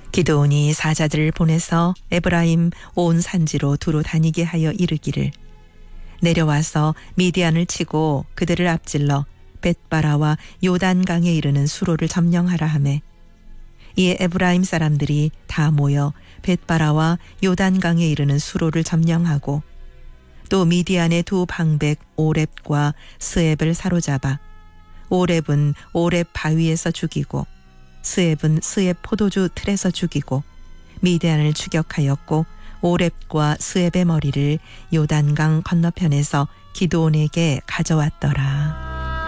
기드온이 사자들을 보내서 에브라임 온 산지로 두루 다니게 하여 이르기를 내려와서 미디안을 치고 그들을 앞질러 벳바라와 요단강에 이르는 수로를 점령하라 하매 이에 에브라임 사람들이 다 모여 벳바라와 요단강에 이르는 수로를 점령하고 또 미디안의 두 방백 오렙과 스앱을 사로잡아 오렙은 오렙 바위에서 죽이고 스앱은 스앱 포도주 틀에서 죽이고 미디안을 추격하였고 오렙과 스앱의 머리를 요단강 건너편에서 기드온에게 가져왔더라.